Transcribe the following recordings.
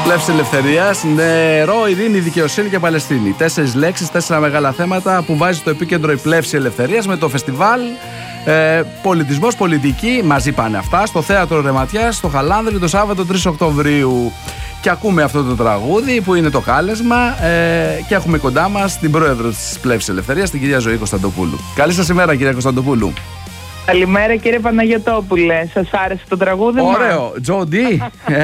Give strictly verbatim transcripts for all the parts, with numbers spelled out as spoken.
Πλεύσης Ελευθερίας. Νερό, ειρήνη, δικαιοσύνη και Παλαιστίνη. Τέσσερις λέξεις, τέσσερα μεγάλα θέματα που βάζει στο επίκεντρο η Πλεύση Ελευθερίας με το φεστιβάλ. Ε, πολιτισμός, πολιτική, μαζί πάνε αυτά. Στο Θέατρο Ρεματιάς, στο Χαλάνδρι, το Σάββατο τρεις Οκτωβρίου. Και ακούμε αυτό το τραγούδι που είναι το κάλεσμα. Ε, και έχουμε κοντά μας την πρόεδρο της Πλεύσης Ελευθερίας, την κυρία Ζωή Κωνσταντοπούλου. Καλή σας ημέρα, κυρία Κωνσταντοπούλου. Καλημέρα, κύριε Παναγιωτόπουλε. Σας άρεσε το τραγούδι? Ωραίο, Τζο Ντι.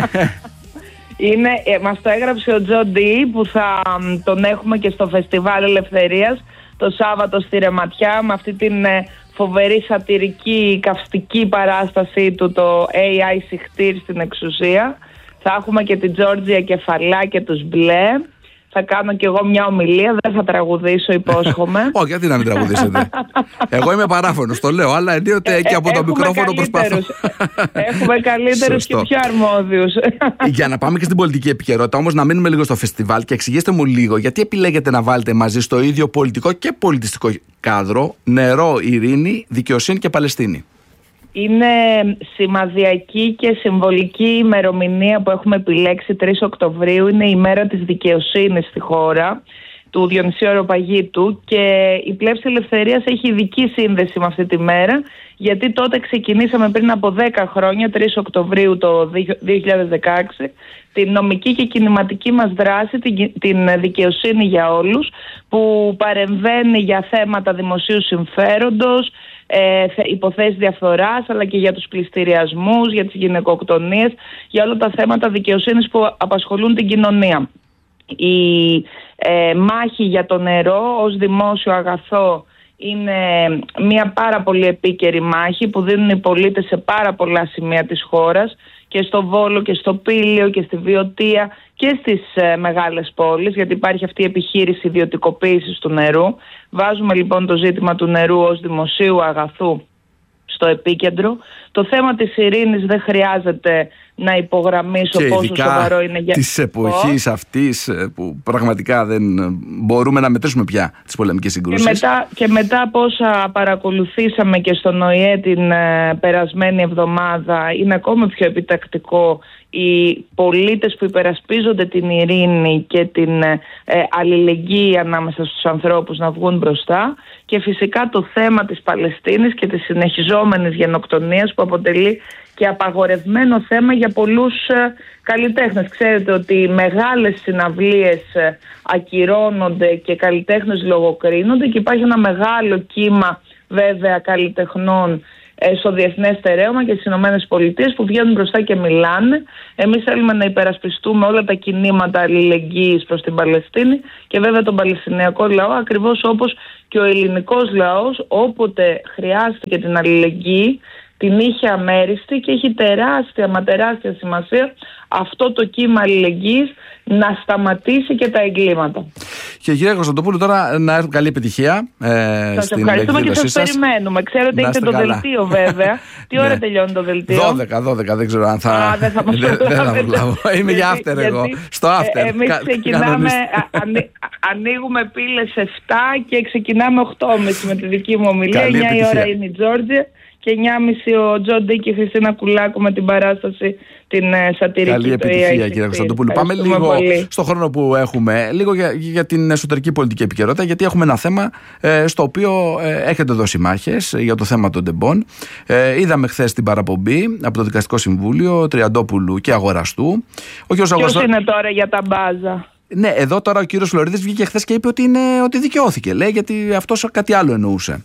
Είναι, ε, μας το έγραψε ο Τζο Ντι, που θα τον έχουμε και στο Φεστιβάλ Ελευθερίας το Σάββατο στη Ρεματιά, με αυτή την ε, φοβερή σατυρική καυστική παράστασή του, το έι άι Σιχτήρ στην εξουσία. Θα έχουμε και την Τζόρτζια Κεφαλά και τους Μπλε. Θα κάνω κι εγώ μια ομιλία, δεν θα τραγουδήσω, υπόσχομαι. Όχι, γιατί να μην τραγουδήσετε. Εγώ είμαι παράφωνος, το λέω, αλλά ενίοτε και από το μικρόφωνο προσπαθώ. Έχουμε καλύτερους και πιο αρμόδιους. Για να πάμε και στην πολιτική επικαιρότητα, όμως να μείνουμε λίγο στο φεστιβάλ και εξηγήστε μου λίγο γιατί επιλέγετε να βάλετε μαζί στο ίδιο πολιτικό και πολιτιστικό κάδρο νερό, ειρήνη, δικαιοσύνη και Παλαιστίνη. Είναι σημαδιακή και συμβολική ημερομηνία που έχουμε επιλέξει. Τρεις Οκτωβρίου είναι η μέρα της δικαιοσύνης στη χώρα, του Διονυσίου Αεροπαγήτου, και η Πλεύση Ελευθερίας έχει ειδική σύνδεση με αυτή τη μέρα, γιατί τότε ξεκινήσαμε πριν από δέκα χρόνια, τρεις Οκτωβρίου το δύο χιλιάδες δεκαέξι, την νομική και κινηματική μας δράση, την, την δικαιοσύνη για όλους, που παρεμβαίνει για θέματα δημοσίου συμφέροντος, ε, υποθέσεις διαφθοράς, αλλά και για τους πληστηριασμούς, για τις γυναικοκτονίες, για όλα τα θέματα δικαιοσύνης που απασχολούν την κοινωνία. Η ε, μάχη για το νερό ως δημόσιο αγαθό είναι μια πάρα πολύ επίκαιρη μάχη που δίνουν οι πολίτες σε πάρα πολλά σημεία της χώρας, και στο Βόλο και στο Πήλιο και στη Βιωτία και στις ε, μεγάλες πόλεις, γιατί υπάρχει αυτή η επιχείρηση ιδιωτικοποίησης του νερού. Βάζουμε λοιπόν το ζήτημα του νερού ως δημοσίου αγαθού στο επίκεντρο. Το θέμα της ειρήνης δεν χρειάζεται να υπογραμμίσω και πόσο σοβαρό είναι για της εποχής αυτής που πραγματικά δεν μπορούμε να μετρήσουμε πια τις πολεμικές συγκρούσεις. Και μετά, και μετά από όσα παρακολουθήσαμε και στον ΟΗΕ την ε, περασμένη εβδομάδα, είναι ακόμα πιο επιτακτικό οι πολίτες που υπερασπίζονται την ειρήνη και την ε, αλληλεγγύη ανάμεσα στους ανθρώπους να βγουν μπροστά, και φυσικά το θέμα της Παλαιστίνης και της συνεχιζόμενης γενοκτονίας, που αποτελεί και απαγορευμένο θέμα για πολλούς ε, καλλιτέχνες. Ξέρετε ότι οι μεγάλες συναυλίες ε, ακυρώνονται και καλλιτέχνες λογοκρίνονται, και υπάρχει ένα μεγάλο κύμα βέβαια καλλιτεχνών ε, στο διεθνές στερέωμα και στις Ηνωμένες Πολιτείες που βγαίνουν μπροστά και μιλάνε. Εμείς θέλουμε να υπερασπιστούμε όλα τα κινήματα αλληλεγγύης προς την Παλαιστίνη και βέβαια τον Παλαιστινιακό λαό, ακριβώς όπως και ο ελληνικός λαός όποτε χρειάστηκε την αλληλεγγύη την είχε αμέριστη, και έχει τεράστια μα τεράστια σημασία αυτό το κύμα αλληλεγγύης να σταματήσει και τα εγκλήματα. Και κυρία Κωνσταντοπούλου, τώρα να έχουμε καλή επιτυχία ε, σας στην ευχαριστούμε και σας σας. περιμένουμε. Ξέρω ότι έχετε το καλά. Δελτίο βέβαια. Τι ώρα τελειώνει το δελτίο? δώδεκα, δώδεκα, δεν ξέρω αν θα... Α, δεν θα μας δεν, δεν θα προλάβω. Είμαι για after εγώ. Στο after. Εμείς ξεκινάμε, ανοί, ανοίγουμε πύλες επτά και ξεκινάμε οκτώ και μισή με τη δική μου ομιλία. εννιά η ώρα είναι η Τζόρτζια και εννιά και μισή ο Τζο Ντι και η Χριστίνα Κουλάκου με την παράσταση την uh, σατυρική. Καλή επιτυχία, κυρία Κωνσταντοπούλου. Πάμε λίγο πολύ στο χρόνο που έχουμε, λίγο για, για την εσωτερική πολιτική επικαιρότητα, γιατί έχουμε ένα θέμα ε, στο οποίο ε, έχετε δώσει μάχες για το θέμα των τεμπών. Ε, είδαμε χθες την παραπομπή από το Δικαστικό Συμβούλιο Τριαντόπουλου και Αγοραστού. Ποιος Αγοραστό... είναι τώρα για τα μπάζα? Ναι, εδώ τώρα ο κύριος Φλωρίδης βγήκε χθες και είπε ότι, είναι, ότι δικαιώθηκε. Λέει, γιατί αυτός κάτι άλλο εννοούσε.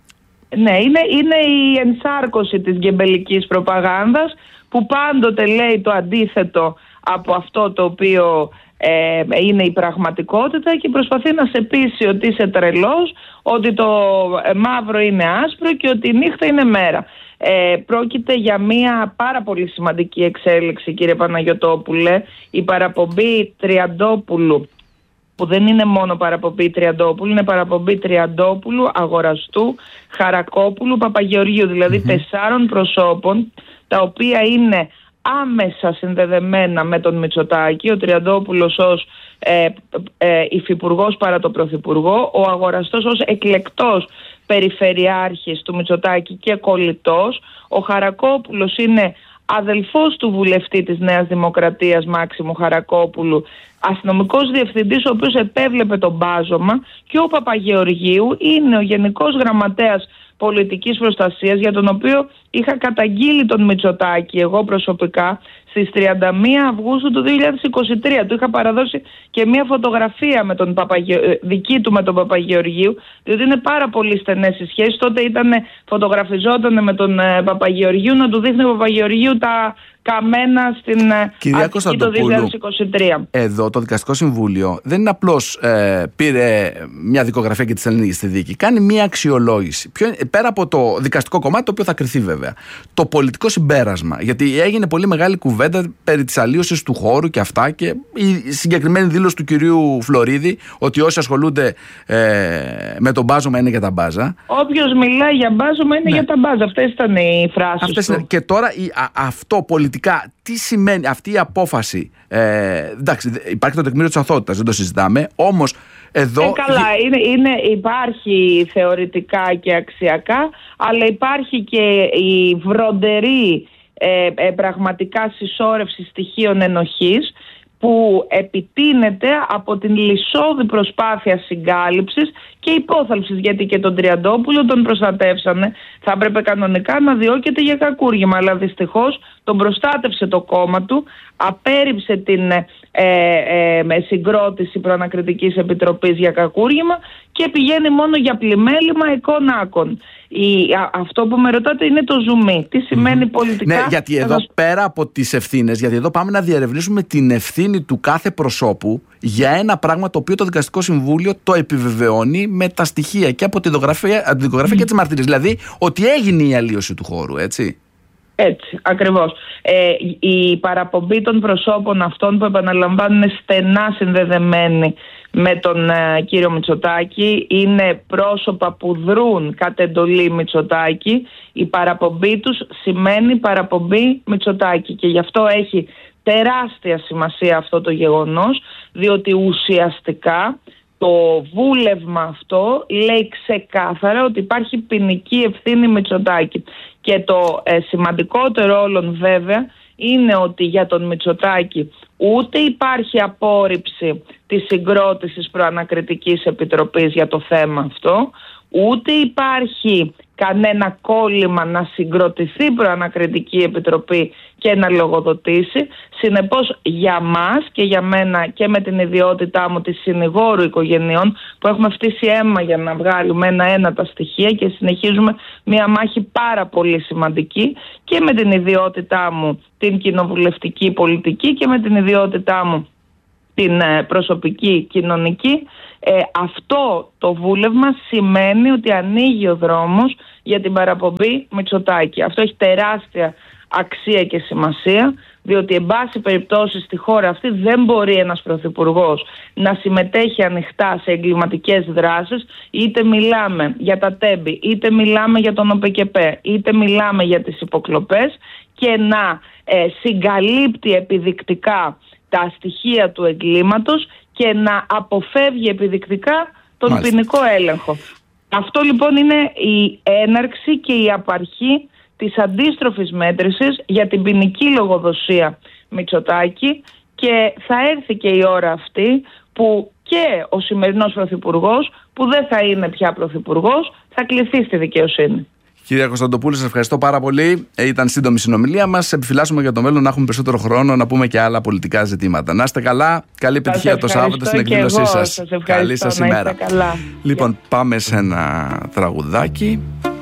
Ναι, είναι, είναι η ενσάρκωση της γκεμπελικής προπαγάνδας, που πάντοτε λέει το αντίθετο από αυτό το οποίο ε, είναι η πραγματικότητα, και προσπαθεί να σε πείσει ότι είσαι τρελός, ότι το μαύρο είναι άσπρο και ότι η νύχτα είναι μέρα. Ε, πρόκειται για μια πάρα πολύ σημαντική εξέλιξη, κύριε Παναγιωτόπουλε. Η παραπομπή Τριαντόπουλου, που δεν είναι μόνο παραπομπή Τριαντόπουλου, είναι παραπομπή Τριαντόπουλου, Αγοραστού, Χαρακόπουλου, Παπαγεωργίου, δηλαδή mm-hmm. τεσσάρων προσώπων, τα οποία είναι άμεσα συνδεδεμένα με τον Μητσοτάκη. Ο Τριαντόπουλος ως ε, ε, υφυπουργός παρά το πρωθυπουργό, ο Αγοραστός ως εκλεκτός περιφερειάρχης του Μητσοτάκη και κολλητός, ο Χαρακόπουλος είναι αδελφός του βουλευτή της Νέας Δημοκρατίας Μάξιμου Χαρακόπουλου, αστυνομικός διευθυντής, ο οποίος επέβλεπε το μπάζωμα, και ο Παπαγεωργίου είναι ο Γενικός Γραμματέας Πολιτικής Προστασίας, για τον οποίο είχα καταγγείλει τον Μητσοτάκη εγώ προσωπικά στις τριάντα μία Αυγούστου του δύο χιλιάδες είκοσι τρία. Του είχα παραδώσει και μια φωτογραφία με τον Παπαγε... δική του με τον Παπαγεωργίου, διότι είναι πάρα πολύ στενές οι σχέσεις. Τότε ήταν, φωτογραφιζόταν με τον Παπαγεωργίου, να του δείχνει ο Παπαγεωργίου τα καμένα στην αρχή το δύο χιλιάδες είκοσι τρία. Εδώ το Δικαστικό Συμβούλιο δεν είναι απλώς ε, πήρε μια δικογραφία και τη στέλνει στη δίκη. Κάνει μια αξιολόγηση. Ποιο, πέρα από το δικαστικό κομμάτι, το οποίο θα κριθεί βέβαια. Το πολιτικό συμπέρασμα. Γιατί έγινε πολύ μεγάλη κουβέντα περί της αλλίωσης του χώρου και αυτά. Και η συγκεκριμένη δήλωση του κυρίου Φλωρίδη ότι όσοι ασχολούνται ε, με τον μπάζωμα είναι για τα μπάζα. Όποιος μιλάει για μπάζωμα είναι, ναι, για τα μπάζα. Αυτές ήταν οι φράσεις. Αυτές του. Είναι. Και τώρα η, α, αυτό πολιτικά, τι σημαίνει αυτή η απόφαση. Ε, εντάξει, υπάρχει το τεκμήριο της αθωότητας, δεν το συζητάμε. Όμως εδώ. Ε, καλά, είναι, είναι, υπάρχει θεωρητικά και αξιακά, αλλά υπάρχει και η βροντερή ε, ε, πραγματικά συσσόρευση στοιχείων ενοχής, που επιτείνεται από την λυσόδη προσπάθεια συγκάλυψης και υπόθαλψης, γιατί και τον Τριαντόπουλο τον προστατεύσανε. Θα έπρεπε κανονικά να διώκεται για κακούργημα, αλλά δυστυχώς τον προστάτευσε το κόμμα του, απέρριψε την ε, ε, ε, συγκρότηση Προανακριτικής Επιτροπής για κακούργημα και πηγαίνει μόνο για πλημέλημα εικόνακων. Η, α, αυτό που με ρωτάτε είναι το ζουμί. Τι σημαίνει mm-hmm. πολιτικά. Ναι, γιατί εδώ θα... πέρα από τις ευθύνες, γιατί εδώ πάμε να διερευνήσουμε την ευθύνη του κάθε προσώπου για ένα πράγμα το οποίο το Δικαστικό Συμβούλιο το επιβεβαιώνει με τα στοιχεία και από τη δικογραφία, από τη δικογραφία mm. και τις μαρτυρίες. Δηλαδή ότι έγινε η αλλίωση του χώρου, έτσι. Έτσι, ακριβώς. Ε, η παραπομπή των προσώπων αυτών, που επαναλαμβάνουν είναι στενά συνδεδεμένοι με τον ε, κύριο Μητσοτάκη, είναι πρόσωπα που δρούν κατ' εντολή Μητσοτάκη. Η παραπομπή τους σημαίνει παραπομπή Μητσοτάκη, και γι' αυτό έχει τεράστια σημασία αυτό το γεγονός, διότι ουσιαστικά το βούλευμα αυτό λέει ξεκάθαρα ότι υπάρχει ποινική ευθύνη Μητσοτάκη. Και το ε, σημαντικότερο όλων βέβαια είναι ότι για τον Μητσοτάκη ούτε υπάρχει απόρριψη της συγκρότησης Προανακριτικής Επιτροπής για το θέμα αυτό, ούτε υπάρχει κανένα κόλλημα να συγκροτηθεί Προανακριτική Επιτροπή και να λογοδοτήσει. Συνεπώς για μας και για μένα, και με την ιδιότητά μου της συνηγόρου οικογενειών, που έχουμε φτύσει αίμα για να βγάλουμε ένα-ένα τα στοιχεία και συνεχίζουμε μια μάχη πάρα πολύ σημαντική, και με την ιδιότητά μου την κοινοβουλευτική πολιτική και με την ιδιότητά μου την προσωπική κοινωνική, ε, αυτό το βούλευμα σημαίνει ότι ανοίγει ο δρόμος για την παραπομπή Μητσοτάκη. Αυτό έχει τεράστια αξία και σημασία, διότι εν πάση περιπτώσει στη χώρα αυτή δεν μπορεί ένας πρωθυπουργός να συμμετέχει ανοιχτά σε εγκληματικές δράσεις, είτε μιλάμε για τα τέμπη, είτε μιλάμε για τον ΟΠΕΚΕΠΕ, είτε μιλάμε για τις υποκλοπές, και να ε, συγκαλύπτει επιδεικτικά τα στοιχεία του εγκλήματος και να αποφεύγει επιδεικτικά τον Μάλιστα. ποινικό έλεγχο. Αυτό λοιπόν είναι η έναρξη και η απαρχή της αντίστροφης μέτρησης για την ποινική λογοδοσία Μητσοτάκη, και θα έρθει και η ώρα αυτή που και ο σημερινός πρωθυπουργός, που δεν θα είναι πια πρωθυπουργός, θα κληθεί στη δικαιοσύνη. Κυρία Κωνσταντοπούλου, σας ευχαριστώ πάρα πολύ. Ήταν σύντομη συνομιλία μας. Επιφυλάσσουμε για το μέλλον να έχουμε περισσότερο χρόνο να πούμε και άλλα πολιτικά ζητήματα. Να είστε καλά. Καλή επιτυχία το Σάββατο στην εκδήλωσή σας. σας Καλή σας ημέρα. Καλά. Λοιπόν, πάμε σε ένα τραγουδάκι.